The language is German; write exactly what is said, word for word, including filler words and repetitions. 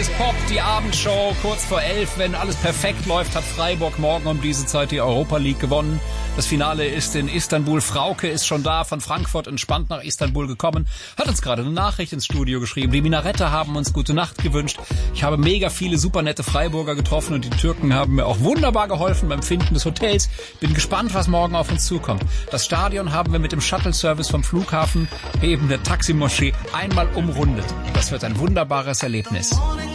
ist Pop, die Abendshow, kurz vor elf. Wenn alles perfekt läuft, hat Freiburg morgen um diese Zeit die Europa League gewonnen. Das Finale ist in Istanbul. Frauke ist schon da, von Frankfurt entspannt nach Istanbul gekommen. Hat uns gerade eine Nachricht ins Studio geschrieben. Die Minarette haben uns gute Nacht gewünscht. Ich habe mega viele super nette Freiburger getroffen und die Türken haben mir auch wunderbar geholfen beim Finden des Hotels. Bin gespannt, was morgen auf uns zukommt. Das Stadion haben wir mit dem Shuttle-Service vom Flughafen eben der Taximoschee einmal umrundet. Das wird ein wunderbares Erlebnis.